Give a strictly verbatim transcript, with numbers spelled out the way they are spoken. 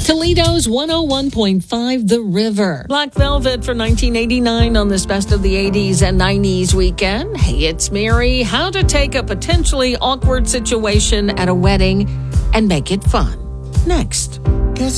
Toledo's one oh one point five The River. Black Velvet for nineteen eighty-nine on this Best of the eighties and nineties weekend. Hey, it's Mary. How to take a potentially awkward situation at a wedding and make it fun. Next.